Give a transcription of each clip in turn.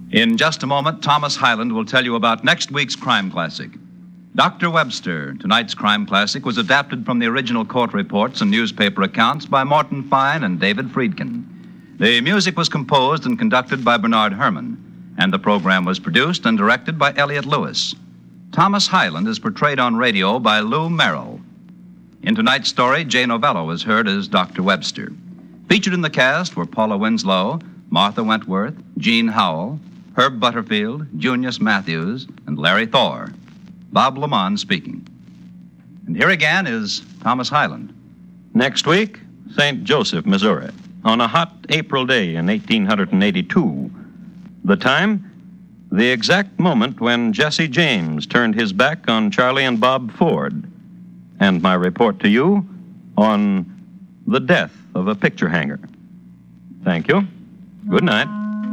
In just a moment, Thomas Hyland will tell you about next week's crime classic. Dr. Webster. Tonight's crime classic was adapted from the original court reports and newspaper accounts by Morton Fine and David Friedkin. The music was composed and conducted by Bernard Herrmann, and the program was produced and directed by Elliott Lewis. Thomas Hyland is portrayed on radio by Lou Merrill. In tonight's story, Jay Novello was heard as Dr. Webster. Featured in the cast were Paula Winslow, Martha Wentworth, Jean Howell, Herb Butterfield, Junius Matthews, and Larry Thor. Bob Lamont speaking. And here again is Thomas Hyland. Next week, St. Joseph, Missouri, on a hot April day in 1882. The time, the exact moment when Jesse James turned his back on Charlie and Bob Ford. And my report to you on the death of a picture hanger. Thank you. Good night.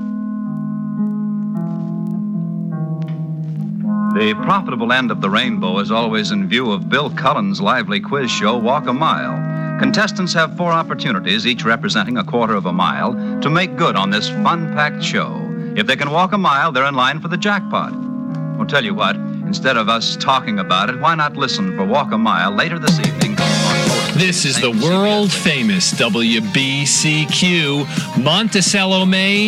The profitable end of the rainbow is always in view of Bill Cullen's lively quiz show, Walk a Mile. Contestants have 4 opportunities, each representing a quarter of a mile, to make good on this fun-packed show. If they can walk a mile, they're in line for the jackpot. I'll tell you what, instead of us talking about it, why not listen for Walk a Mile later this evening? This is the world-famous WBCQ Monticello, Maine.